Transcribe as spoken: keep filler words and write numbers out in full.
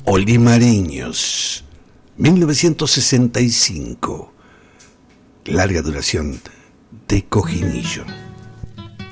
Olimariños, mil novecientos sesenta y cinco. Larga duración de Cojinillo.